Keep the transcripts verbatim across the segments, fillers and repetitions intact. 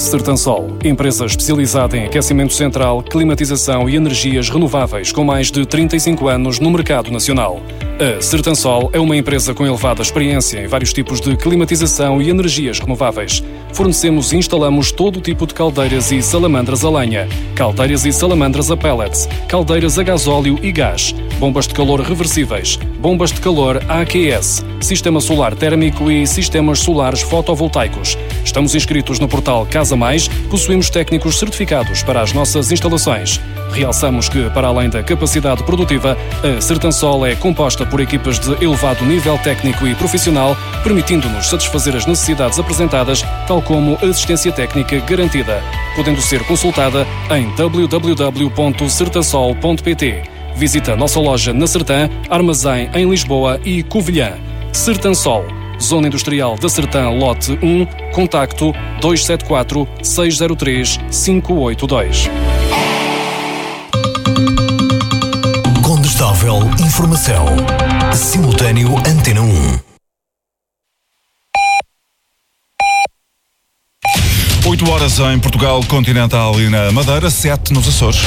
Sertansol, empresa especializada em aquecimento central, climatização e energias renováveis com mais de trinta e cinco anos no mercado nacional. A Sertansol é uma empresa com elevada experiência em vários tipos de climatização e energias renováveis. Fornecemos e instalamos todo o tipo de caldeiras e salamandras a lenha, caldeiras e salamandras a pellets, caldeiras a gasóleo e gás, bombas de calor reversíveis, bombas de calor A Q S, sistema solar térmico e sistemas solares fotovoltaicos. Estamos inscritos no portal Casa Mais, possuímos técnicos certificados para as nossas instalações. Realçamos que, para além da capacidade produtiva, a Sertansol é composta por equipas de elevado nível técnico e profissional, permitindo-nos satisfazer as necessidades apresentadas, tal como assistência técnica garantida, podendo ser consultada em w w w ponto sertansol ponto p t. Visita a nossa loja na Sertã, Armazém em Lisboa e Covilhã. Sertansol, Zona Industrial da Sertã, lote um, contacto dois sete quatro, seis zero três, cinco oito dois. Condestável Informação. Simultâneo Antena um. oito horas em Portugal Continental e na Madeira, sete nos Açores.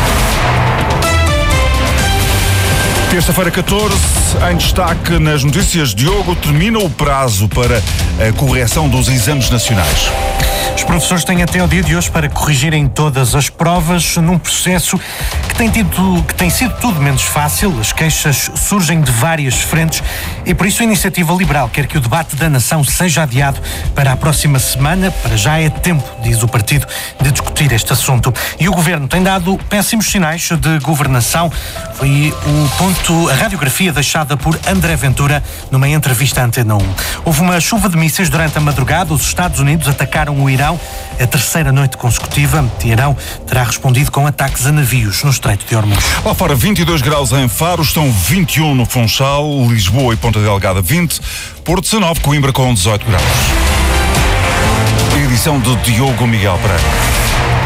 Terça-feira catorze, em destaque nas notícias, Diogo, termina o prazo para a correção dos exames nacionais. Os professores têm até o dia de hoje para corrigirem todas as provas num processo que tem, tido, que tem sido tudo menos fácil. As queixas surgem de várias frentes e por isso a Iniciativa Liberal quer que o debate da nação seja adiado para a próxima semana. Para já é tempo, diz o partido, de discutir este assunto. E o Governo tem dado péssimos sinais de governação. Foi o ponto, a radiografia deixada por André Ventura numa entrevista à Antena um. Houve uma chuva de mísseis durante a madrugada. Os Estados Unidos atacaram o Irão. A terceira noite consecutiva, Teherão terá respondido com ataques a navios no Estreito de Hormuz. Lá fora, vinte e dois graus em Faro, estão vinte e um no Funchal, Lisboa e Ponta Delgada vinte, Porto dezenove, Coimbra com dezoito graus. Edição de Diogo Miguel Pereira.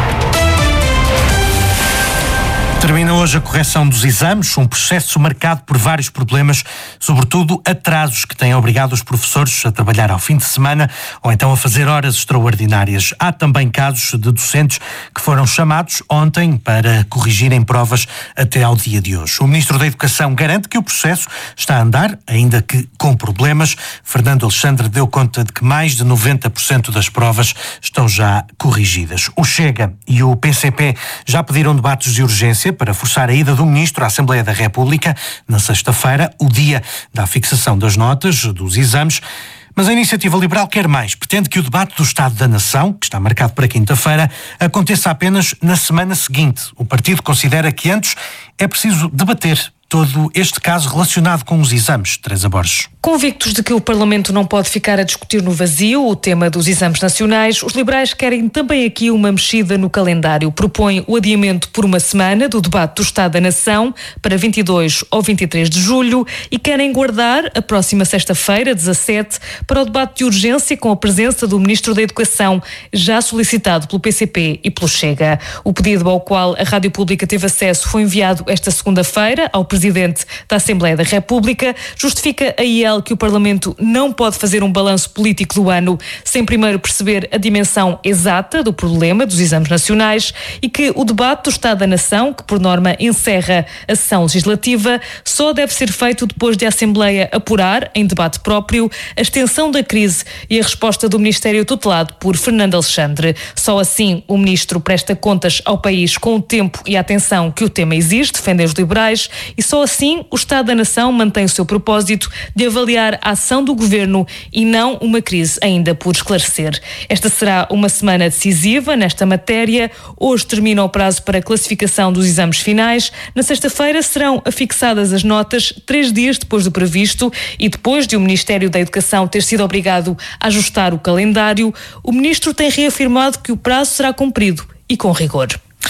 Termina hoje a correção dos exames, um processo marcado por vários problemas, sobretudo atrasos que têm obrigado os professores a trabalhar ao fim de semana ou então a fazer horas extraordinárias. Há também casos de docentes que foram chamados ontem para corrigirem provas até ao dia de hoje. O Ministro da Educação garante que o processo está a andar, ainda que com problemas. Fernando Alexandre deu conta de que mais de noventa por cento das provas estão já corrigidas. O Chega e o P C P já pediram debates de urgência para forçar a ida do Ministro à Assembleia da República na sexta-feira, o dia da fixação das notas dos exames. Mas a Iniciativa Liberal quer mais. Pretende que o debate do Estado da Nação, que está marcado para quinta-feira, aconteça apenas na semana seguinte. O partido considera que antes é preciso debater todo este caso relacionado com os exames. Teresa Borges. Convictos de que o Parlamento não pode ficar a discutir no vazio o tema dos exames nacionais, os liberais querem também aqui uma mexida no calendário. Propõem o adiamento por uma semana do debate do Estado da Nação para vinte e dois ou vinte e três de julho e querem guardar a próxima sexta-feira, dezassete, para o debate de urgência com a presença do Ministro da Educação, já solicitado pelo P C P e pelo Chega. O pedido ao qual a Rádio Pública teve acesso foi enviado esta segunda-feira ao Presidente da Assembleia da República. Justifica a I E L que o Parlamento não pode fazer um balanço político do ano sem primeiro perceber a dimensão exata do problema dos exames nacionais e que o debate do Estado da Nação, que por norma encerra a sessão legislativa, só deve ser feito depois de a Assembleia apurar, em debate próprio, a extensão da crise e a resposta do Ministério tutelado por Fernando Alexandre. Só assim o Ministro presta contas ao país com o tempo e a atenção que o tema exige, defendem os liberais, e só assim o Estado da Nação mantém o seu propósito de avaliar a ação do Governo e não uma crise ainda por esclarecer. Esta será uma semana decisiva nesta matéria. Hoje termina o prazo para a classificação dos exames finais. Na sexta-feira serão afixadas as notas três dias depois do previsto e depois de o Ministério da Educação ter sido obrigado a ajustar o calendário, o Ministro tem reafirmado que o prazo será cumprido e com rigor.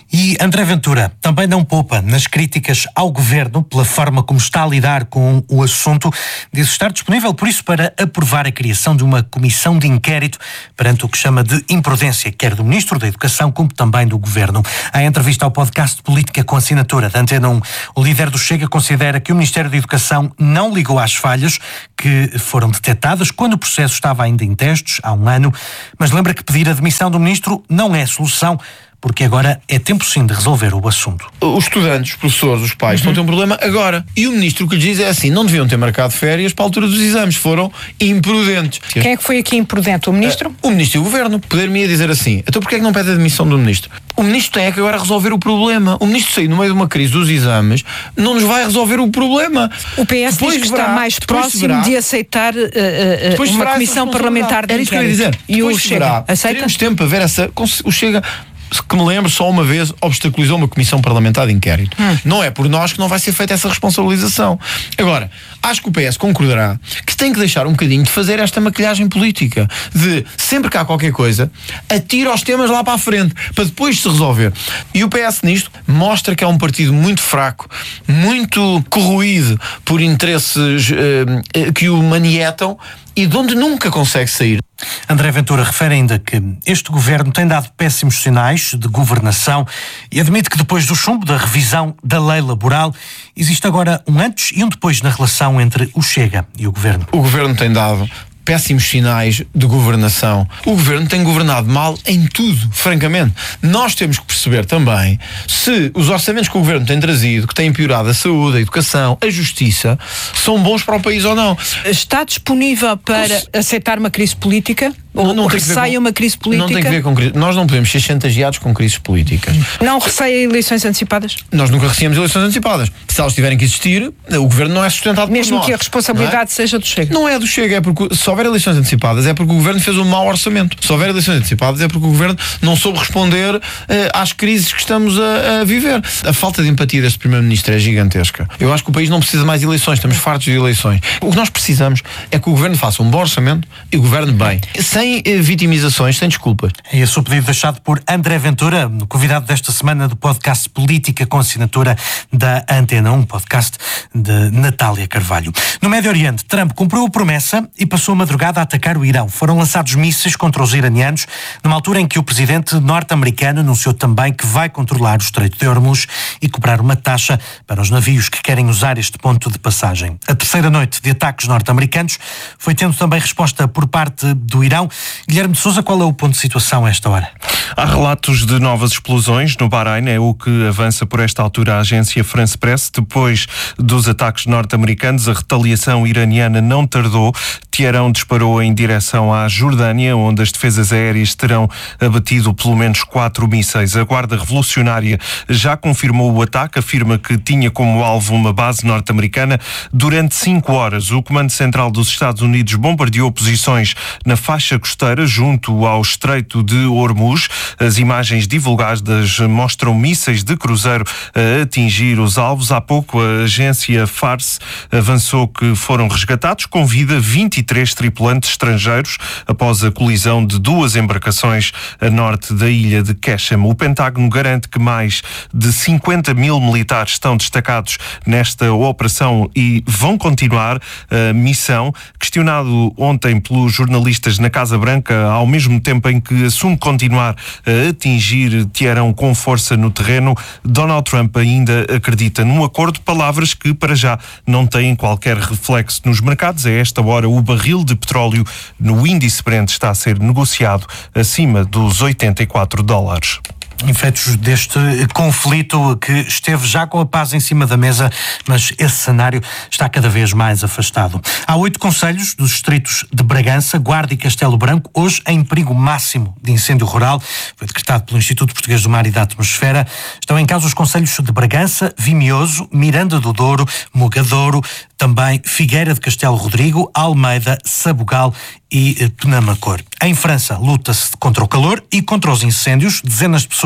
E André Ventura também não poupa nas críticas ao Governo pela forma como está a lidar com o assunto. Diz estar disponível, por isso, para aprovar a criação de uma comissão de inquérito perante o que chama de imprudência, quer do Ministro da Educação como também do Governo. Em entrevista ao podcast Política com Assinatura da Antena um, o líder do Chega considera que o Ministério da Educação não ligou às falhas que foram detectadas quando o processo estava ainda em testes, há um ano, mas lembra que pedir a demissão do Ministro não é solução, porque agora é tempo sim de resolver o assunto. Os estudantes, os professores, os pais uhum. estão a ter um problema agora. E o ministro o que lhes diz é assim, não deviam ter marcado férias para a altura dos exames, foram imprudentes. Quem é que foi aqui imprudente? O ministro? Uh, o ministro e o governo. Poder-me dizer assim, então porquê é que não pede a demissão do ministro? O ministro tem é que agora resolver o problema. O ministro sair no meio de uma crise dos exames não nos vai resolver o problema. O P S depois diz que verá, está mais próximo verá, de aceitar uh, uh, uma comissão parlamentar de inquérito. Era isso que eu ia dizer. E o Chega aceita? Teremos tempo para ver essa... O Chega... que me lembro, só uma vez obstaculizou uma comissão parlamentar de inquérito. Hum. Não é por nós que não vai ser feita essa responsabilização. Agora, acho que o P S concordará que tem que deixar um bocadinho de fazer esta maquilhagem política, de sempre que há qualquer coisa, atira os temas lá para a frente, para depois se resolver. E o P S nisto mostra que é um partido muito fraco, muito corroído por interesses uh, que o manietam e de onde nunca consegue sair. André Ventura refere ainda que este governo tem dado péssimos sinais de governação e admite que depois do chumbo da revisão da lei laboral existe agora um antes e um depois na relação entre o Chega e o governo. O governo tem dado péssimos sinais de governação. O governo tem governado mal em tudo, francamente. Nós temos que perceber também se os orçamentos que o governo tem trazido, que têm piorado a saúde, a educação, a justiça, são bons para o país ou não. Está disponível para Cons... aceitar uma crise política? Ou não, não receia com... uma crise política? Não tem que ver com crise. Nós não podemos ser chantageados com crises políticas. Não receia eleições antecipadas? Nós nunca recebemos eleições antecipadas. Se elas tiverem que existir, o governo não é sustentado Mesmo por nós. Mesmo que a responsabilidade é? seja do Chega? Não é do Chega, é porque se houver eleições antecipadas é porque o governo fez um mau orçamento. Se houver eleições antecipadas é porque o governo não soube responder uh, às crises que estamos a, a viver. A falta de empatia deste primeiro-ministro é gigantesca. Eu acho que o país não precisa mais de eleições, estamos fartos de eleições. O que nós precisamos é que o governo faça um bom orçamento e governe bem, sem uh, vitimizações, sem desculpas. É esse o pedido deixado por André Ventura, convidado desta semana do podcast Política com Assinatura da Antena um, podcast de Natália Carvalho. No Médio Oriente, Trump cumpriu a promessa e passou a madrugada a atacar o Irão. Foram lançados mísseis contra os iranianos, numa altura em que o presidente norte-americano anunciou também que vai controlar o Estreito de Hormuz e cobrar uma taxa para os navios que querem usar este ponto de passagem. A terceira noite de ataques norte-americanos foi tendo também resposta por parte do Irão. Guilherme de Sousa, qual é o ponto de situação a esta hora? Há relatos de novas explosões no Bahrein, é o que avança por esta altura a agência France Press. Depois dos ataques norte-americanos, a retaliação iraniana não tardou. Teherão disparou em direção à Jordânia, onde as defesas aéreas terão abatido pelo menos quatro mísseis. A Guarda Revolucionária já confirmou o ataque, afirma que tinha como alvo uma base norte-americana. Durante cinco horas, o Comando Central dos Estados Unidos bombardeou posições na faixa costeira junto ao Estreito de Hormuz. As imagens divulgadas mostram mísseis de cruzeiro a atingir os alvos. Há pouco a agência Farse avançou que foram resgatados com vida vinte e três tripulantes estrangeiros após a colisão de duas embarcações a norte da ilha de Qeshm. O Pentágono garante que mais de cinquenta mil militares estão destacados nesta operação e vão continuar a missão. Questionado ontem pelos jornalistas na Casa Branca, ao mesmo tempo em que assume continuar a atingir Teherão com força no terreno, Donald Trump ainda acredita num acordo, palavras que para já não têm qualquer reflexo nos mercados. A esta hora o barril de petróleo no índice Brent está a ser negociado acima dos oitenta e quatro dólares. Efeitos deste conflito que esteve já com a paz em cima da mesa, mas esse cenário está cada vez mais afastado. Há oito concelhos dos distritos de Bragança, Guarda e Castelo Branco, hoje em perigo máximo de incêndio rural. Foi decretado pelo Instituto Português do Mar e da Atmosfera. Estão em causa os concelhos de Bragança, Vimioso, Miranda do Douro, Mogadouro, também Figueira de Castelo Rodrigo, Almeida, Sabugal e Penamacor. Em França, luta-se contra o calor e contra os incêndios. Dezenas de pessoas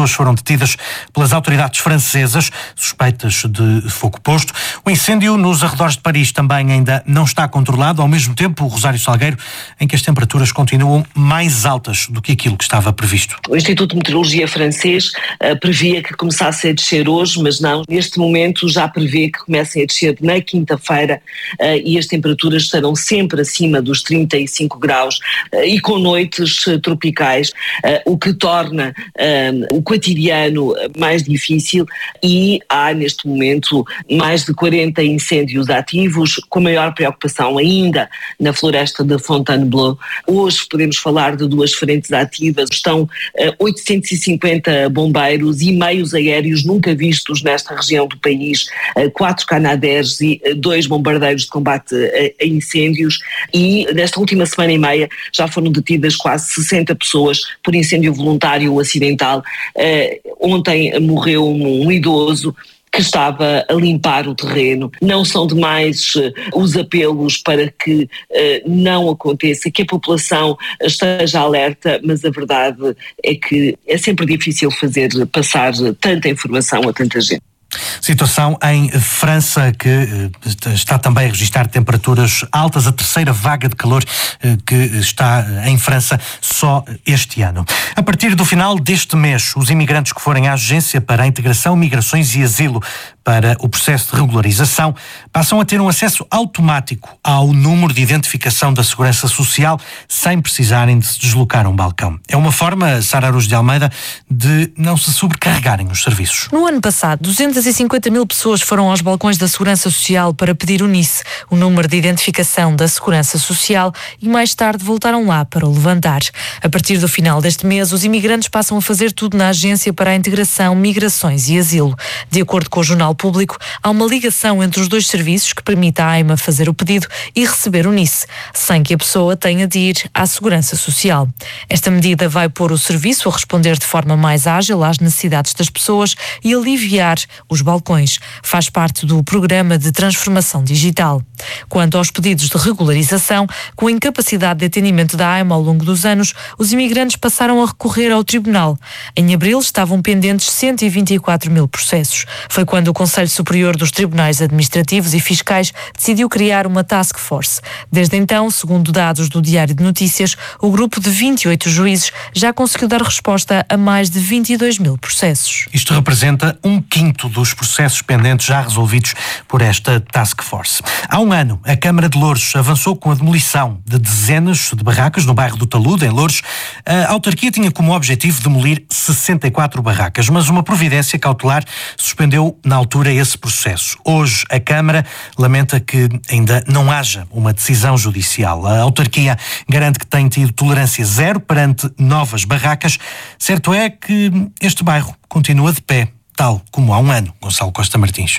pessoas foram detidas pelas autoridades francesas, suspeitas de fogo posto. O incêndio nos arredores de Paris também ainda não está controlado. Ao mesmo tempo, o Rosário Salgueiro, em que as temperaturas continuam mais altas do que aquilo que estava previsto. O Instituto de Meteorologia francês uh, previa que começasse a descer hoje, mas não. Neste momento já prevê que comecem a descer na quinta-feira uh, e as temperaturas estarão sempre acima dos trinta e cinco graus uh, e com noites uh, tropicais, uh, o que torna uh, o cotidiano mais difícil, e há neste momento mais de quarenta incêndios ativos, com maior preocupação ainda na floresta de Fontainebleau. Hoje podemos falar de duas frentes ativas, estão uh, oitocentos e cinquenta bombeiros e meios aéreos nunca vistos nesta região do país, uh, quatro Canadairs e uh, dois bombardeiros de combate a, a incêndios, e nesta última semana e meia já foram detidas quase sessenta pessoas por incêndio voluntário ou acidental. Uh, ontem morreu um, um idoso que estava a limpar o terreno. Não são demais uh, os apelos para que uh, não aconteça, que a população esteja alerta, mas a verdade é que é sempre difícil fazer passar tanta informação a tanta gente. Situação em França, que está também a registrar temperaturas altas, a terceira vaga de calor que está em França só este ano. A partir do final deste mês, os imigrantes que forem à Agência para a Integração, Migrações e Asilo para o processo de regularização passam a ter um acesso automático ao número de identificação da Segurança Social sem precisarem de se deslocar a um balcão. É uma forma, Sara Araújo de Almeida, de não se sobrecarregarem os serviços. No ano passado, duzentas e cinquenta mil pessoas foram aos balcões da Segurança Social para pedir o N I S, o número de identificação da Segurança Social, e mais tarde voltaram lá para o levantar. A partir do final deste mês, os imigrantes passam a fazer tudo na Agência para a Integração, Migrações e Asilo. De acordo com o Jornal Público, há uma ligação entre os dois serviços que permite à AIMA fazer o pedido e receber o N I S, sem que a pessoa tenha de ir à Segurança Social. Esta medida vai pôr o serviço a responder de forma mais ágil às necessidades das pessoas e aliviar os balcões. Faz parte do programa de transformação digital. Quanto aos pedidos de regularização, com a incapacidade de atendimento da AIMA ao longo dos anos, os imigrantes passaram a recorrer ao tribunal. Em abril estavam pendentes cento e vinte e quatro mil processos. Foi quando o Conselho Superior dos Tribunais Administrativos e Fiscais decidiu criar uma task force. Desde então, segundo dados do Diário de Notícias, o grupo de vinte e oito juízes já conseguiu dar resposta a mais de vinte e dois mil processos. Isto representa um quinto dos processos pendentes já resolvidos por esta task force. Há um ano, a Câmara de Loures avançou com a demolição de dezenas de barracas no bairro do Talude, em Loures. A autarquia tinha como objetivo demolir sessenta e quatro barracas, mas uma providência cautelar suspendeu na altura esse processo. Hoje, a Câmara lamenta que ainda não haja uma decisão judicial. A autarquia garante que tem tido tolerância zero perante novas barracas. Certo é que este bairro continua de pé, tal como há um ano. Gonçalo Costa Martins.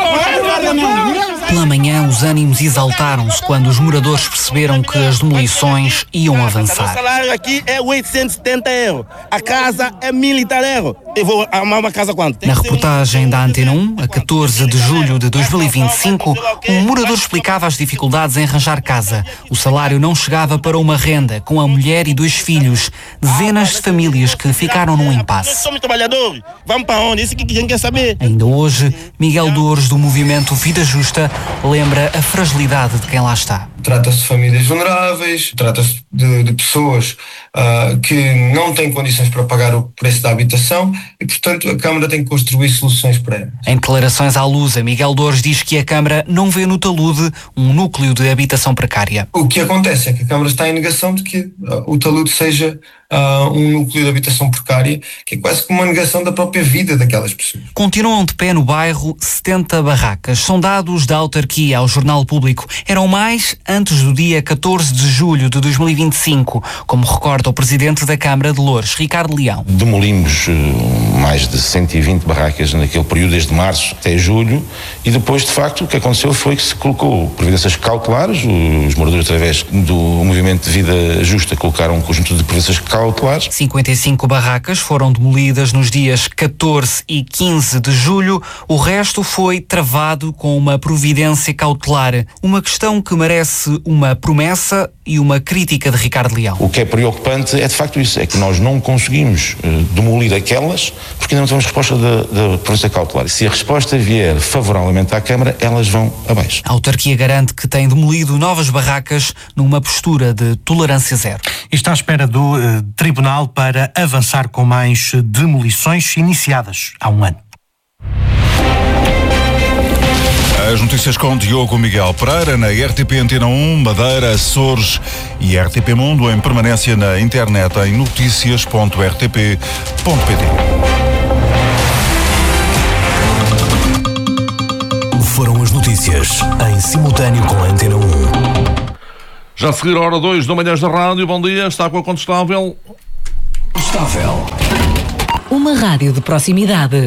Pela manhã, os ânimos exaltaram-se quando os moradores perceberam que as demolições iam avançar. O salário aqui é oitocentos e setenta euros. A casa é militar euros. Eu vou arrumar uma casa quanto? Na reportagem da Antena um, a catorze de julho de dois mil e vinte e cinco, um morador explicava as dificuldades em arranjar casa. O salário não chegava para uma renda, com a mulher e dois filhos. Dezenas de famílias que ficaram num impasse. Somos trabalhadores. Vamos para onde? Isso que a gente quer saber. Ainda hoje, Miguel Dores, do movimento Vida Justa, lembra a fragilidade de quem lá está. Trata-se de famílias vulneráveis, trata-se de, de pessoas uh, que não têm condições para pagar o preço da habitação e, portanto, a Câmara tem que construir soluções para elas. Em declarações à Lusa, Miguel Dores diz que a Câmara não vê no talude um núcleo de habitação precária. O que acontece é que a Câmara está em negação de que uh, o talude seja uh, um núcleo de habitação precária, que é quase como uma negação da própria vida daquelas pessoas. Continuam de pé no bairro setenta barracas. São dados da autarquia ao Jornal Público. Eram mais antes do dia catorze de julho de dois mil e vinte e cinco, como recorda o presidente da Câmara de Loures, Ricardo Leão. Demolimos uh, mais de cento e vinte barracas naquele período, desde março até julho, e depois, de facto, o que aconteceu foi que se colocou providências cautelares. Os moradores, através do movimento de Vida Justa, colocaram um conjunto de providências cautelares cautelares. cinquenta e cinco barracas foram demolidas nos dias catorze e quinze de julho. O resto foi travado com uma providência cautelar. Uma questão que merece uma promessa e uma crítica de Ricardo Leão. O que é preocupante é de facto isso, é que nós não conseguimos uh, demolir aquelas porque ainda não temos resposta da providência cautelar. Se a resposta vier favoravelmente à Câmara, elas vão abaixo. A autarquia garante que tem demolido novas barracas numa postura de tolerância zero. E está à espera do uh, Tribunal para avançar com mais demolições iniciadas há um ano. As notícias com Diogo Miguel Pereira na R T P Antena um, Madeira, Açores e R T P Mundo em permanência na internet em notícias ponto r t p ponto p t. Foram as notícias em simultâneo com a Antena um. Já a seguir a hora dois do Manhãs da Rádio. Bom dia, está com a Contestável. Contestável. Uma rádio de proximidade.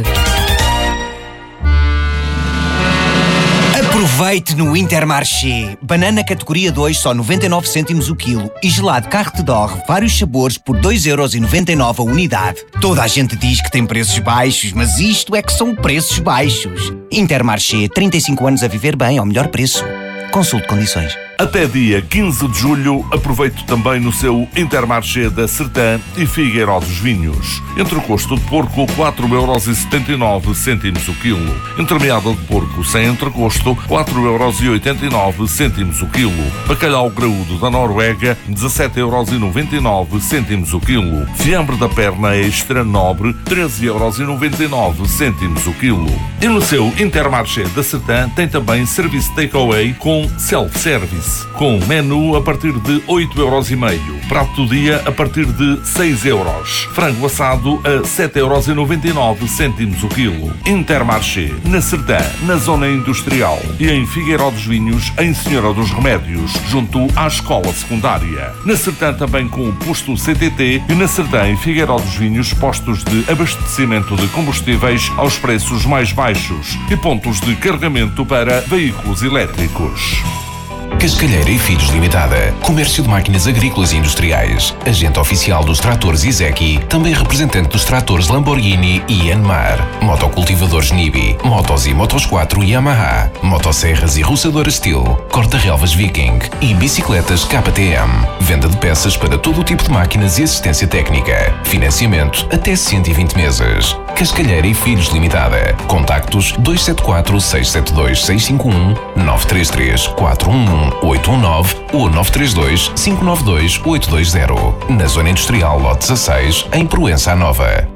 Aproveite no Intermarché. Banana categoria dois, só noventa e nove cêntimos o quilo. E gelado Carte d'Or, vários sabores por dois euros e noventa e nove a unidade. Toda a gente diz que tem preços baixos, mas isto é que são preços baixos. Intermarché, trinta e cinco anos a viver bem ao melhor preço. Consulte condições. Até dia quinze de julho, aproveite também no seu Intermarché da Sertã e Figueiró dos Vinhos. Entrecosto de porco, quatro euros e setenta e nove cêntimos o quilo. Entremeada de porco sem entrecosto, quatro euros e oitenta e nove cêntimos o quilo. Bacalhau graúdo da Noruega, dezassete euros e noventa e nove cêntimos o quilo. Fiambre da perna extra nobre, treze euros e noventa e nove cêntimos o quilo. E no seu Intermarché da Sertã tem também serviço takeaway com self-service, com menu a partir de oito euros e meio. Prato do dia a partir de seis euros. Frango assado a sete euros e noventa e nove cêntimos o quilo. Intermarché, na Sertã, na zona industrial, e em Figueiró dos Vinhos, em Senhora dos Remédios, junto à escola secundária. Na Sertã também com o posto C T T e na Sertã em Figueiró dos Vinhos, postos de abastecimento de combustíveis aos preços mais baixos e pontos de carregamento para veículos elétricos. Cascalheira e Filhos Limitada. Comércio de máquinas agrícolas e industriais. Agente oficial dos tratores Izeki. Também representante dos tratores Lamborghini e Yanmar. Motocultivadores Nibi. Motos e Motos quatro Yamaha. Motosserras e roçadoras Steel. Corta-relvas Viking. E bicicletas K T M. Venda de peças para todo o tipo de máquinas e assistência técnica. Financiamento até cento e vinte meses. Cascalheira e Filhos Limitada. Contactos dois sete quatro, seis sete dois, seis cinco um, nove três três, quatro um um, oito um nove ou nove três dois, cinco nove dois, oito dois zero. Na Zona Industrial Lote dezasseis, em Proença Nova.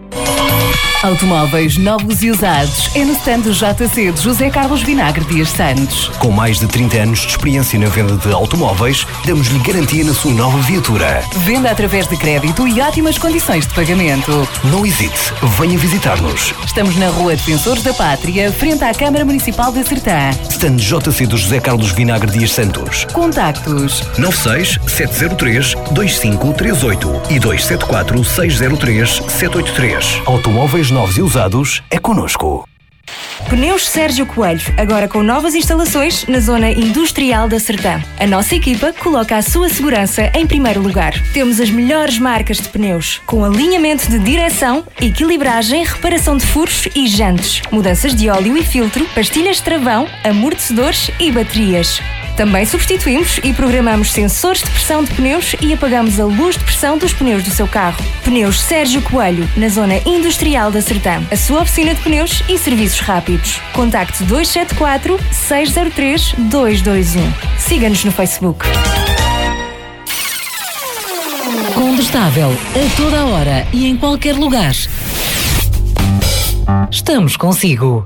Automóveis novos e usados é no stand do J C de José Carlos Vinagre Dias Santos. Com mais de trinta anos de experiência na venda de automóveis, damos-lhe garantia na sua nova viatura. Venda através de crédito e ótimas condições de pagamento. Não hesite, venha visitar-nos. Estamos na Rua Defensores da Pátria, frente à Câmara Municipal de Sertã. Stand J C do José Carlos Vinagre Dias Santos. Contactos nove seis, sete zero três, dois cinco três oito e dois sete quatro, seis zero três, sete oito três. Automóveis novos e usados é connosco. Pneus Sérgio Coelho, agora com novas instalações na zona industrial da Sertã. A nossa equipa coloca a sua segurança em primeiro lugar. Temos as melhores marcas de pneus, com alinhamento de direção, equilibragem, reparação de furos e jantes, mudanças de óleo e filtro, pastilhas de travão, amortecedores e baterias. Também substituímos e programamos sensores de pressão de pneus e apagamos a luz de pressão dos pneus do seu carro. Pneus Sérgio Coelho, na zona industrial da Sertã. A sua oficina de pneus e serviços rápidos. Contacte dois sete quatro, seis zero três, dois dois um. Siga-nos no Facebook. Contestável, a toda a hora e em qualquer lugar. Estamos consigo.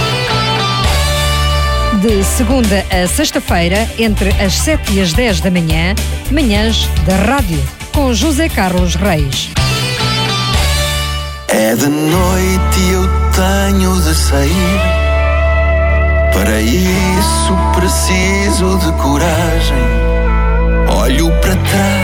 De segunda a sexta-feira, entre as sete e as dez da manhã, Manhãs da Rádio, com José Carlos Reis. É de noite e eu tenho de sair. Para isso preciso de coragem. Olho para trás